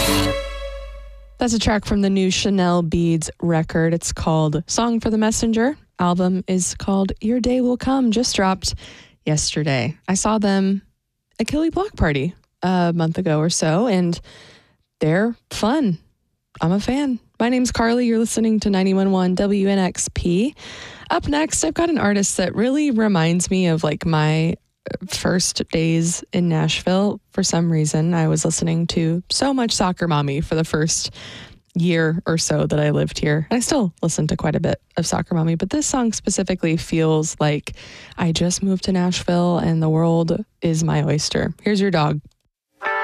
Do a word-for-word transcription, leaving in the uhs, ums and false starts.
That's a track from the new Chanel Beads record. It's called Song for the Messenger. Album is called Your Day Will Come, just dropped yesterday. I saw them at Killy Block Party a month ago or so, and they're fun. I'm a fan. My name's Carly. You're listening to ninety-one point one W N X P. Up next, I've got an artist that really reminds me of like my first days in Nashville. For some reason, I was listening to so much Soccer Mommy for the first year or so that I lived here. And I still listen to quite a bit of Soccer Mommy, but this song specifically feels like I just moved to Nashville and the world is my oyster. Here's Your Dog.